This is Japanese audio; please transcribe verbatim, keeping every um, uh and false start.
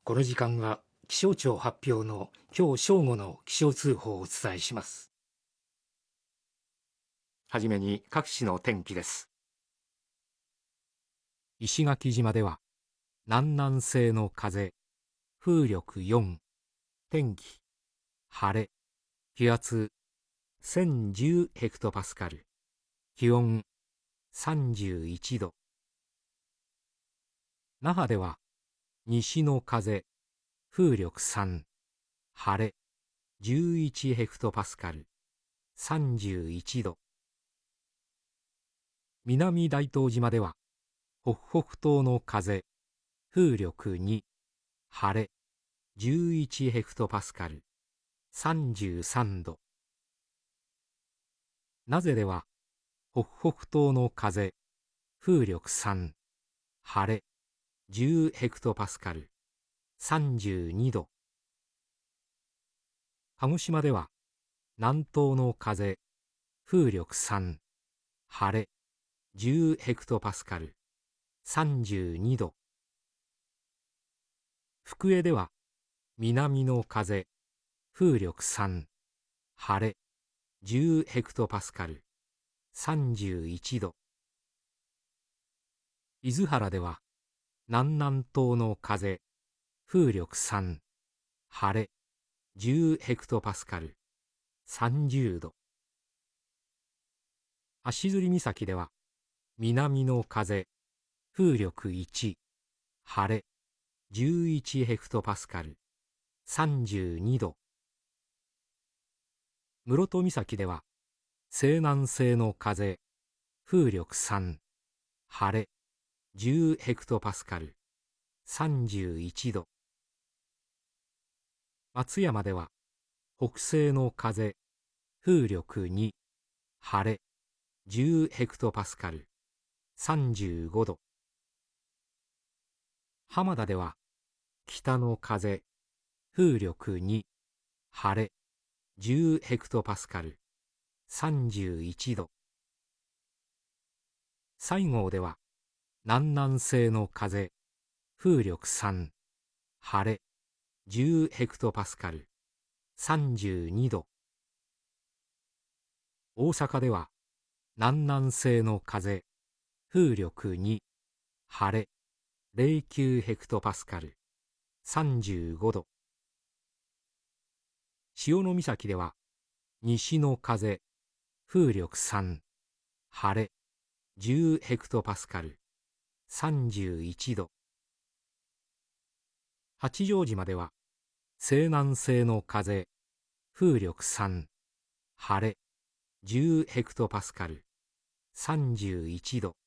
この時間は気象庁発表の今日正午の気象通報をお伝えします。はじめに各地の天気です。石垣島では南南西の風、風力よん、天気晴れ、気圧せんじゅうヘクトパスカル、気温さんじゅういちど。那覇では西の風、風力さん、晴れ、じゅういちヘクトパスカル、さんじゅういちど。南大東島では北北東の風、風力に、晴れ、じゅういちヘクトパスカル、さんじゅうさんど。名瀬では北北東の風、風力さん、晴れ、じゅうヘクトパスカル、さんじゅうにど。鹿児島では南東の風、風力さん、晴れ、じゅうヘクトパスカル、さんじゅうにど。福江では南の風、風力さん、晴れ、じゅうヘクトパスカル、さんじゅういちど。伊豆原では南南東の風、風力さん、晴れ、じゅうヘクトパスカル、さんじゅうど。足摺岬では南の風、風力いち、晴れ、じゅういちヘクトパスカル、さんじゅうにど。室戸岬では西南西の風、風力さん、晴れ、じゅうヘクトパスカル、さんじゅういちど。松山では北西の風、風力に、晴れ、じゅうヘクトパスカル、さんじゅうごど。浜田では北の風、風力に、晴れ、じゅうヘクトパスカル、さんじゅういちど。西郷では南南西の風、風力さん、晴れ、じゅうヘクトパスカル、さんじゅうにど。大阪では南南西の風、風力に、晴れ、ゼロきゅうヘクトパスカル、さんじゅうごど。潮岬では西の風、風力さん、晴れ、じゅうヘクトパスカル、さんじゅういちど。八丈島では西南西の風、風力さん、晴れ、じゅうヘクトパスカル、さんじゅういちど。